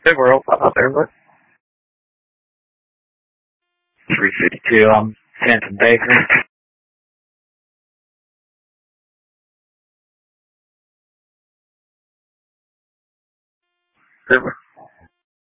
Hey, world. How about there? 352. I'm Phantom Baker. River.